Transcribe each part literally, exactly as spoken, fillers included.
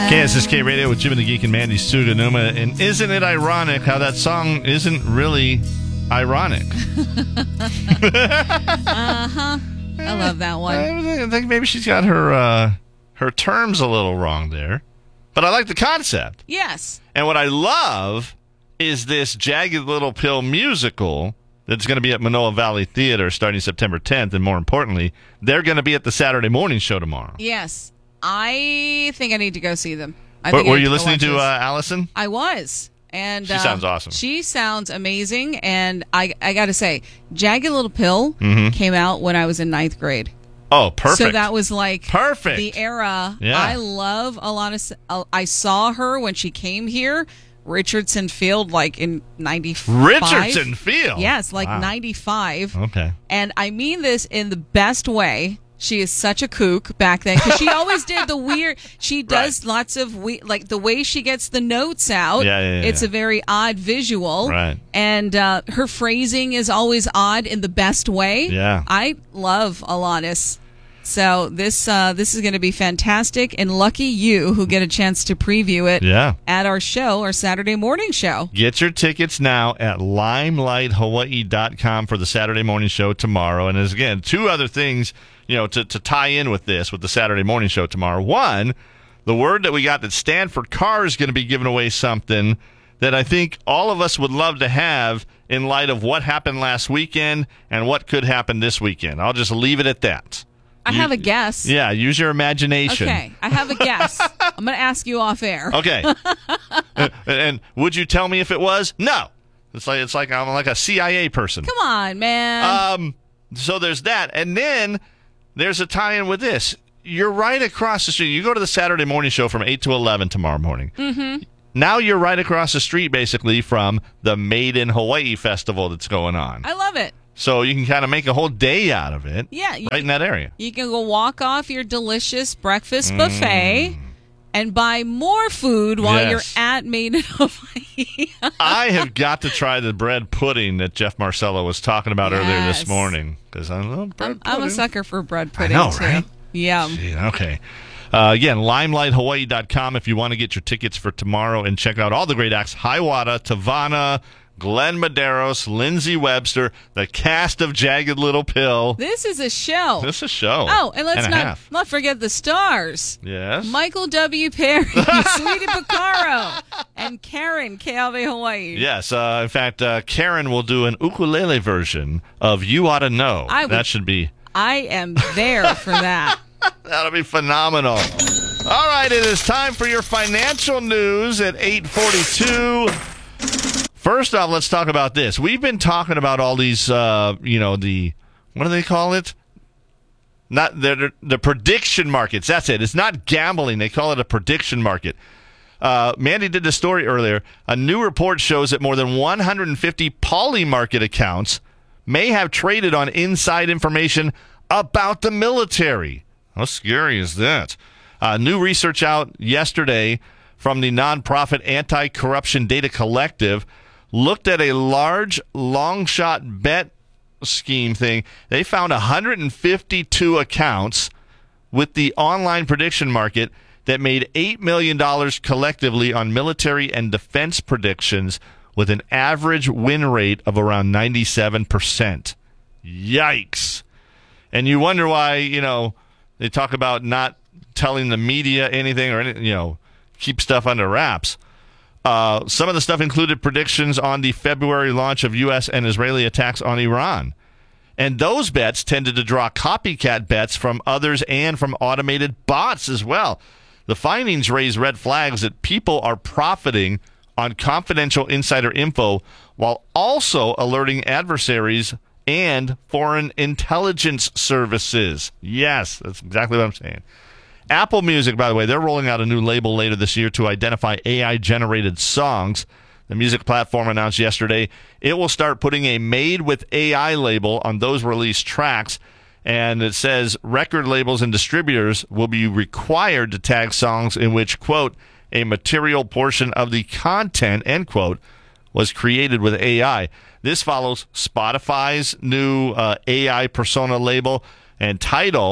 K S S K Radio with Jim and the Geek and Mandy Suganuma. And isn't it ironic how that song isn't really ironic? uh-huh. I love that one. I think maybe she's got her uh, her terms a little wrong there. But I like the concept. Yes. And what I love is this Jagged Little Pill musical that's going to be at Manoa Valley Theater starting September tenth. And more importantly, they're going to be at the Saturday morning show tomorrow. Yes. I think I need to go see them. I were think I were need you to listening to watch uh, this. Allison? I was. And She uh, sounds awesome. She sounds amazing. And I, I got to say, Jagged Little Pill Mhm. came out when I was in ninth grade. Oh, perfect. So that was like Perfect. the era. Yeah. I love Alana. uh, I saw her when she came here, Richardson Field, like in ninety-five. Richardson Field? Yes, like Wow. ninety-five. Okay. And I mean this in the best way. She is such a kook back then because she always did the weird. She does Right. lots of we like the way she gets the notes out. Yeah, yeah, yeah, It's yeah. a very odd visual. Right. And uh, her phrasing is always odd in the best way. Yeah. I love Alanis. So this uh, this is going to be fantastic, and lucky you who get a chance to preview it Yeah. at our show, our Saturday morning show. Get your tickets now at limelight hawaii dot com for the Saturday morning show tomorrow. And as again, two other things, you know, to, to tie in with this, with the Saturday morning show tomorrow. One, the word that we got that Stanford Car is going to be giving away something that I think all of us would love to have in light of what happened last weekend and what could happen this weekend. I'll just leave it at that. I You- have a guess. Yeah, use your imagination. Okay, I have a guess. I'm going to ask you off air. Okay. and, and would you tell me if it was? No. It's like it's like I'm like a C I A person. Come on, man. Um. So there's that, and then there's a tie-in with this. You're right across the street. You go to the Saturday morning show from eight to eleven tomorrow morning. Mm-hmm. Now you're right across the street, basically, from the Made in Hawaii festival that's going on. I love it. So you can kind of make a whole day out of it. Yeah, you- right in that area. You can go walk off your delicious breakfast buffet and buy more food while Yes. you're at Made in Hawaii. I have got to try the bread pudding that Jeff Marcello was talking about earlier Yes. this morning because I love bread I'm, pudding. I'm a sucker for bread I pudding, know, too. right? Yum. Gee, okay. Uh, again, limelight hawaii dot com if you want to get your tickets for tomorrow and check out all the great acts. Hiawatha, Tavana, Glenn Medeiros, Lindsay Webster, the cast of Jagged Little Pill. This is a show. This is a show. Oh, and let's and a not, half. not forget the stars. Yes. Michael W. Perry, Sweetie Picaro, and Karen, Keawe Hawaii. Yes. Uh, in fact, uh, Karen will do an ukulele version of You Oughta Know. I would- that should be... I am there for that. That'll be phenomenal. All right, it is time for your financial news at eight forty-two. First off, let's talk about this. We've been talking about all these, uh, you know, the, what do they call it? Not the, the prediction markets. That's it. It's not gambling. They call it a prediction market. Uh, Mandy did the story earlier. A new report shows that more than one hundred fifty poly market accounts may have traded on inside information about the military. How scary is that? Uh, new research out yesterday from the nonprofit Anti-Corruption Data Collective looked at a large long shot bet scheme thing. They found one hundred fifty-two accounts with the online prediction market that made eight million dollars collectively on military and defense predictions with an average win rate of around ninety-seven percent. Yikes. And you wonder why, you know, they talk about not telling the media anything or, any, you know, keep stuff under wraps. Uh, some of the stuff included predictions on the February launch of U S and Israeli attacks on Iran. And those bets tended to draw copycat bets from others and from automated bots as well. The findings raise red flags that people are profiting on confidential insider info while also alerting adversaries and foreign intelligence services. Yes, that's exactly what I'm saying. Apple Music, by the way, they're rolling out a new label later this year to identify A I-generated songs. The music platform announced yesterday it will start putting a Made with A I label on those released tracks, and it says record labels and distributors will be required to tag songs in which, quote, a material portion of the content, end quote, was created with A I. This follows Spotify's new uh, A I persona label, and Tidal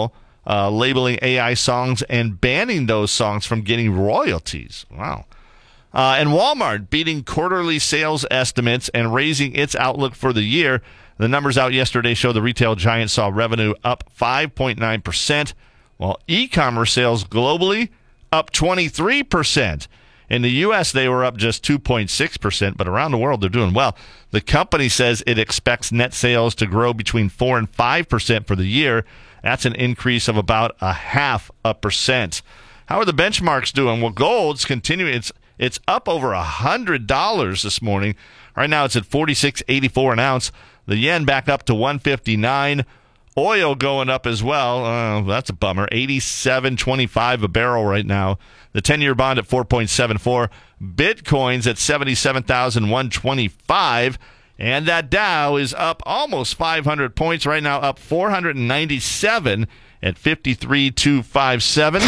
uh, labeling A I songs and banning those songs from getting royalties. Wow. Uh, and Walmart beating quarterly sales estimates and raising its outlook for the year. The numbers out yesterday show the retail giant saw revenue up five point nine percent, while e-commerce sales globally up twenty-three percent. In the U S, they were up just two point six percent, but around the world, they're doing well. The company says it expects net sales to grow between four and five percent for the year. That's an increase of about a half a percent. How are the benchmarks doing? Well, gold's continuing. It's it's up over one hundred dollars this morning. Right now, it's at forty-six eighty-four an ounce. The yen back up to one fifty-nine. Oil going up as well. Uh, that's a bummer. eighty-seven twenty-five a barrel right now. The ten-year bond at four point seven four. Bitcoin's at seventy-seven thousand one hundred twenty-five. And that Dow is up almost five hundred points right now, up four hundred ninety-seven at fifty-three thousand two hundred fifty-seven.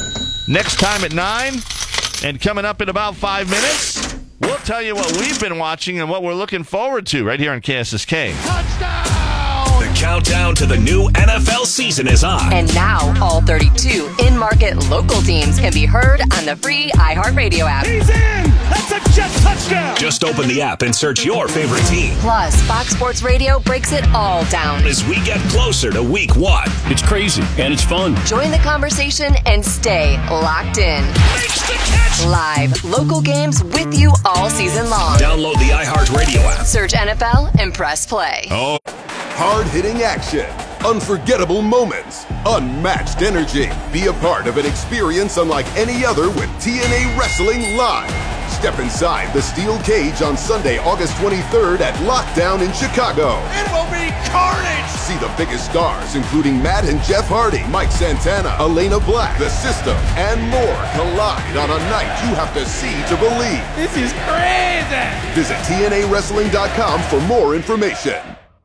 Next time at nine, and coming up in about five minutes, we'll tell you what we've been watching and what we're looking forward to right here on K S S K. Touchdown! The countdown to the new N F L season is on. And now, all thirty-two in-market local teams can be heard on the free iHeartRadio app. He's in! That's a Jet touchdown! Just open the app and search your favorite team. Plus, Fox Sports Radio breaks it all down. As we get closer to week one. It's crazy, and it's fun. Join the conversation and stay locked in. Makes the catch! Live, local games with you all season long. Download the iHeartRadio app. Search N F L and press play. Oh. Hard-hitting action, unforgettable moments, unmatched energy. Be a part of an experience unlike any other with T N A Wrestling Live. Step inside the steel cage on Sunday, August twenty-third at Lockdown in Chicago. It will be carnage! See the biggest stars, including Matt and Jeff Hardy, Mike Santana, Elena Black, The System, and more collide on a night you have to see to believe. This is crazy! Visit T N A wrestling dot com for more information.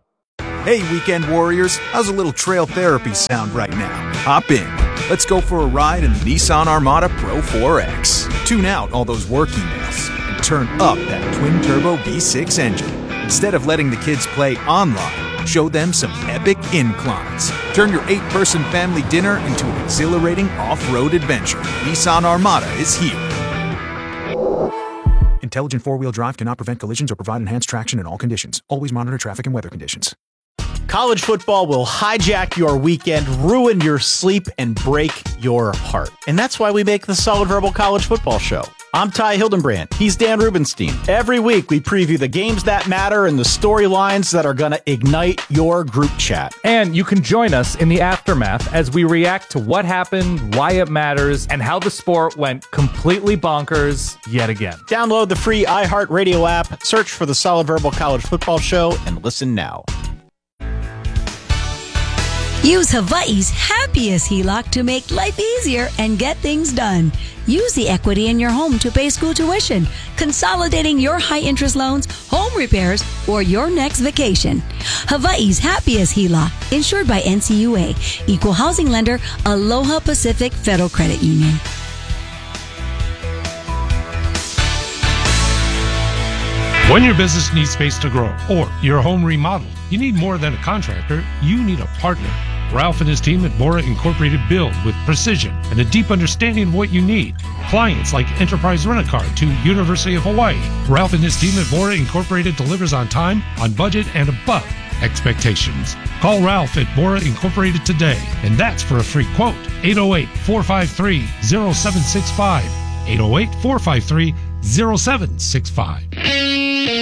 Hey, Weekend Warriors, how's a little trail therapy sound right now? Hop in. Let's go for a ride in the Nissan Armada Pro four X. Tune out all those work emails and turn up that twin-turbo V six engine. Instead of letting the kids play online, show them some epic inclines. Turn your eight-person family dinner into an exhilarating off-road adventure. Nissan Armada is here. Intelligent four-wheel drive cannot prevent collisions or provide enhanced traction in all conditions. Always monitor traffic and weather conditions. College football will hijack your weekend, ruin your sleep, and break your heart. And that's why we make the Solid Verbal College Football Show. I'm Ty Hildenbrand. He's Dan Rubenstein. Every week, we preview the games that matter and the storylines that are going to ignite your group chat. And you can join us in the aftermath as we react to what happened, why it matters, and how the sport went completely bonkers yet again. Download the free iHeartRadio app, search for the Solid Verbal College Football Show, and listen now. Use Hawaii's happiest H E L O C to make life easier and get things done. Use the equity in your home to pay school tuition, consolidating your high-interest loans, home repairs, or your next vacation. Hawaii's happiest H E L O C, insured by N C U A, Equal Housing Lender, Aloha Pacific Federal Credit Union. When your business needs space to grow or your home remodeled, you need more than a contractor, you need a partner. Ralph and his team at Bora Incorporated build with precision and a deep understanding of what you need. Clients like Enterprise Rent-A-Car to University of Hawaii. Ralph and his team at Bora Incorporated delivers on time, on budget, and above expectations. Call Ralph at Bora Incorporated today, and that's for a free quote. eight oh eight, four five three, oh seven six five. eight oh eight, four five three, oh seven six five.